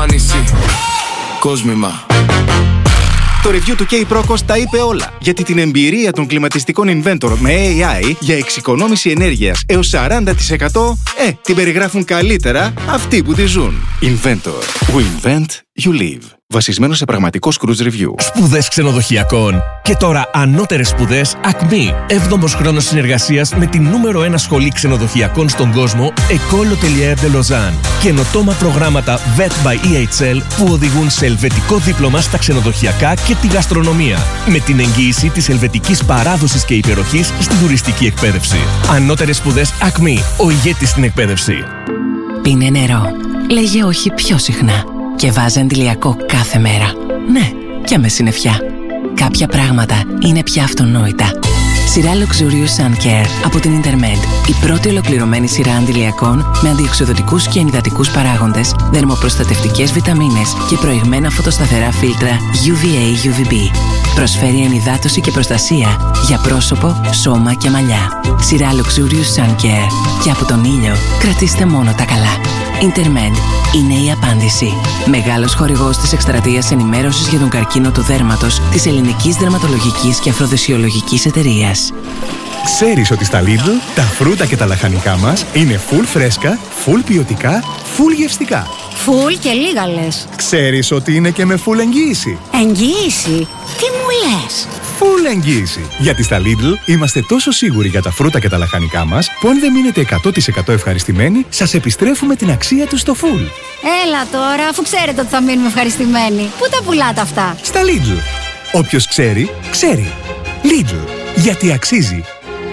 εμφάνιση. Κόσμημα. Το review του K-Procos τα είπε όλα. Γιατί την εμπειρία των κλιματιστικών Inventor με AI για εξοικονόμηση ενέργειας έως 40% την περιγράφουν καλύτερα αυτοί που τη ζουν. Inventor. We invent, you live. Βασισμένο σε πραγματικό cruise review. Σπουδές ξενοδοχειακών. Και τώρα ανώτερες σπουδές Acme. 7ος χρόνος συνεργασίας με την νούμερο 1 σχολή ξενοδοχειακών στον κόσμο, École Hôtelière de Lausanne. Καινοτόμα προγράμματα VET by EHL που οδηγούν σε ελβετικό δίπλωμα στα ξενοδοχειακά και τη γαστρονομία. Με την εγγύηση της ελβετικής παράδοσης και υπεροχής στην τουριστική εκπαίδευση. Ανώτερες σπουδές Acme. Ο ηγέτης στην εκπαίδευση. Πίνε νερό. Λέγε όχι πιο συχνά. Και βάζε αντιλιακό κάθε μέρα. Ναι, και με συννεφιά. Κάποια πράγματα είναι πια αυτονόητα. Σειρά Luxurious Sun Care από την Intermed. Η πρώτη ολοκληρωμένη σειρά αντιλιακών με αντιοξυδοτικούς και ενυδατικούς παράγοντες, δερμοπροστατευτικές βιταμίνες και προηγμένα φωτοσταθερά φίλτρα UVA-UVB. Προσφέρει ενυδάτωση και προστασία για πρόσωπο, σώμα και μαλλιά. Σειρά Luxurious Sun Care. Και από τον ήλιο κρατήστε μόνο τα καλά. Intermed είναι η απάντηση. Μεγάλος χορηγός της εκστρατείας ενημέρωσης για τον καρκίνο του δέρματος της Ελληνικής Δερματολογικής και Αφροδεσιολογικής Εταιρείας. Ξέρεις ότι στα Lidl τα φρούτα και τα λαχανικά μας είναι full φρέσκα, full ποιοτικά, full γευστικά. Full και λίγα λες. Ξέρεις ότι είναι και με full εγγύηση. Εγγύηση? Τι μου λες? Full εγγύηση. Γιατί στα Lidl είμαστε τόσο σίγουροι για τα φρούτα και τα λαχανικά μας που αν δεν μείνετε 100% ευχαριστημένοι, σας επιστρέφουμε την αξία τους στο full. Έλα τώρα, αφού ξέρετε ότι θα μείνουμε ευχαριστημένοι. Πού τα πουλάτε αυτά? Στα Lidl. Όποιος ξέρει, ξέρει. Lidl. Γιατί αξίζει.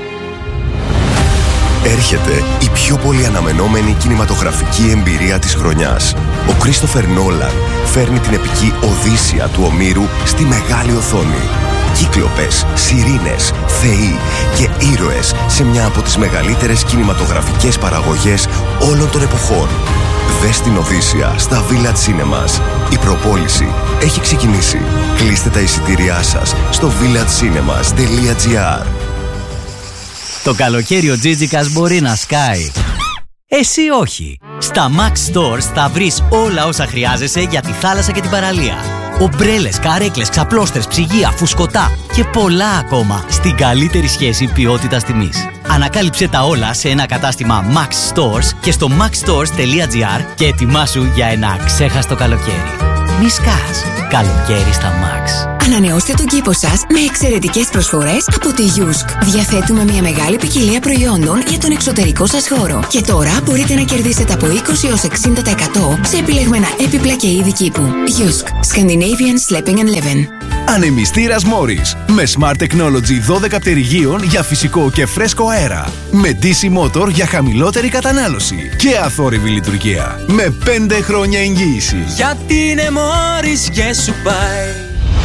Έρχεται η πιο πολύ αναμενόμενη κινηματογραφική εμπειρία της χρονιάς. Ο Κρίστοφερ Νόλαν φέρνει την επική Οδύσσεια του Ομήρου στη μεγάλη οθόνη. Κύκλοπες, σιρήνες, θεοί και ήρωες σε μια από τις μεγαλύτερες κινηματογραφικές παραγωγές όλων των εποχών. Δες την Οδύσσεια στα Village Cinemas. Η προπόληση έχει ξεκινήσει. Κλείστε τα εισιτήριά σας στο villagecinemas.gr. Το καλοκαίρι ο Τζίτζικας μπορεί να σκάει. Εσύ όχι. Στα Max Stores θα βρεις όλα όσα χρειάζεσαι για τη θάλασσα και την παραλία. Ομπρέλες, καρέκλες, ξαπλώστρες, ψυγεία, φουσκωτά και πολλά ακόμα στην καλύτερη σχέση ποιότητας-τιμής. Ανακάλυψε τα όλα σε ένα κατάστημα Max Stores και στο maxstores.gr και ετοιμάσου για ένα ξέχαστο καλοκαίρι. Μη σκάς. Καλοκαίρι στα Max. Ανανεώστε τον κήπο σας με εξαιρετικές προσφορές από τη Yusk. Διαθέτουμε μια μεγάλη ποικιλία προϊόντων για τον εξωτερικό σας χώρο. Και τώρα μπορείτε να κερδίσετε από 20 έως 60% σε επιλεγμένα έπιπλα και είδη κήπου. Yusk. Scandinavian Sleeping and Living. Ανεμιστήρας Morris. Με Smart Technology 12 πτερυγίων για φυσικό και φρέσκο αέρα. Με DC Motor για χαμηλότερη κατανάλωση. Και αθόρυβη λειτουργία. Με 5 χρόνια εγγύηση. Γιατί είναι Morris και σου πάει.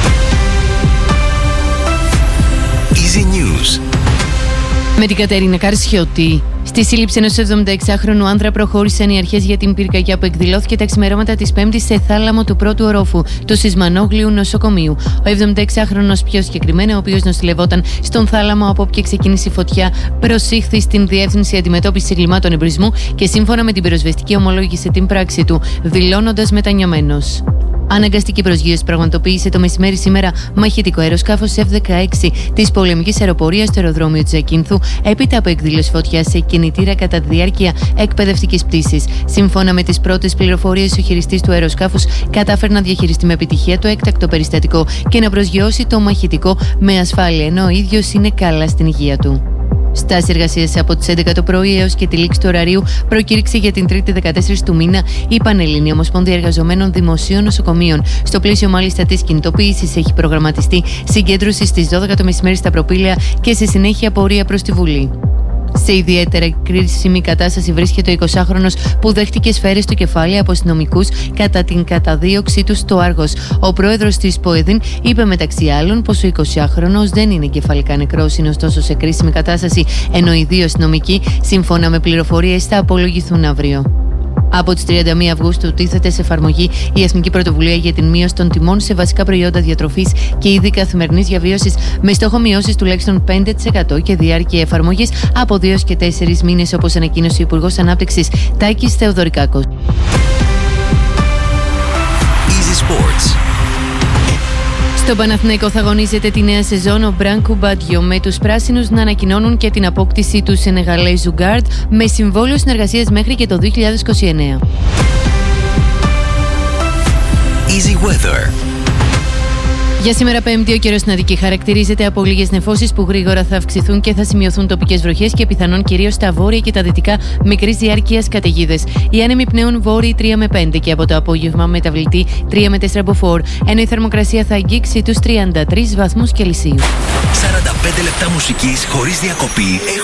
Easy News. Με την Κατερίνα Καρσιώτη. Στη σύλληψη ενός 76χρονου άνδρα προχώρησαν οι αρχές για την πυρκαγιά που εκδηλώθηκε τα ξημερώματα της Πέμπτης σε θάλαμο του πρώτου ορόφου του Σισμανόγλιου νοσοκομείου. Ο 76χρονος πιο συγκεκριμένα, ο οποίος νοσηλευόταν στον θάλαμο από όποια ξεκίνησε η φωτιά, προσήχθη στην Διεύθυνση Αντιμετώπισης Εγκλημάτων Εμπρισμού και σύμφωνα με την πυροσβεστική ομολόγησε την πράξη του, δηλώνοντας μετανιωμένος. Αναγκαστική προσγείωση πραγματοποίησε το μεσημέρι σήμερα μαχητικό αεροσκάφος F-16 της πολεμικής αεροπορίας στο αεροδρόμιο της Ακίνθου, έπειτα από εκδήλωση φωτιάς σε κινητήρα κατά τη διάρκεια εκπαιδευτικής πτήσης. Σύμφωνα με τις πρώτες πληροφορίες, ο χειριστής του αεροσκάφους κατάφερε να διαχειριστεί με επιτυχία το έκτακτο περιστατικό και να προσγειώσει το μαχητικό με ασφάλεια, ενώ ο ίδιος είναι καλά στην υγεία του. Στάση εργασίας από τις 11 το πρωί έως και τη λήξη του ωραρίου προκήρυξε για την 3η 14 του μήνα η Πανελλήνια Ομοσπονδία Εργαζομένων Δημοσίων Νοσοκομείων. Στο πλαίσιο μάλιστα της κινητοποίησης έχει προγραμματιστεί συγκέντρωση στις 12 το μεσημέρι στα Προπήλαια και στη συνέχεια πορεία προς τη Βουλή. Σε ιδιαίτερα κρίσιμη κατάσταση βρίσκεται ο 20χρονος που δέχτηκε σφαίρες στο κεφάλι από αστυνομικούς κατά την καταδίωξή του στο Άργος. Ο πρόεδρος της ΠΟΕΔΗΝ είπε μεταξύ άλλων πως ο 20χρονος δεν είναι κεφαλικά νεκρός, είναι ωστόσο σε κρίσιμη κατάσταση, ενώ οι δύο αστυνομικοί, σύμφωνα με πληροφορίες, θα απολογηθούν αύριο. Από τις 31 Αυγούστου τίθεται σε εφαρμογή η Εθνική Πρωτοβουλία για την μείωση των τιμών σε βασικά προϊόντα διατροφής και είδη καθημερινής διαβίωσης, με στόχο μειώσεις τουλάχιστον 5% και διάρκεια εφαρμογής από 2 και 4 μήνες, όπως ανακοίνωσε ο Υπουργός Ανάπτυξης Τάκης Θεοδωρικάκος. Στο Παναθηναϊκό θα αγωνίζεται τη νέα σεζόν ο Μπράνκο Μπάντιο, με τους πράσινους να ανακοινώνουν και την απόκτηση του Σενεγαλέζου γκάρντ με συμβόλαιο συνεργασίας μέχρι και το 2029. Easy Weather. Για σήμερα Πέμπτη, ο καιρός στην Αττική χαρακτηρίζεται από λίγες νεφώσεις που γρήγορα θα αυξηθούν και θα σημειωθούν τοπικές βροχές και πιθανόν κυρίως στα βόρεια και τα δυτικά μικρής διάρκειας καταιγίδες. Οι άνεμοι πνέουν βόρειοι 3 με 5 και από το απόγευμα μεταβλητή 3 με 4 μποφόρ, ενώ η θερμοκρασία θα αγγίξει τους 33 βαθμούς Κελσίου. 45 λεπτά μουσικής χωρίς διακοπή.